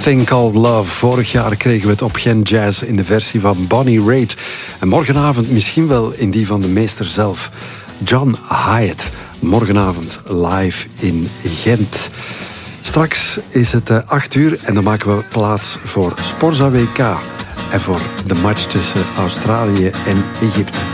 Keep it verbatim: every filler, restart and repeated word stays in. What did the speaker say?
Thing Called Love. Vorig jaar kregen we het op Gen Jazz in de versie van Bonnie Raitt. En morgenavond misschien wel in die van de meester zelf, John Hiatt. Morgenavond live in Gent. Straks is het acht uur en dan maken we plaats voor Sporza W K en voor de match tussen Australië en Egypte.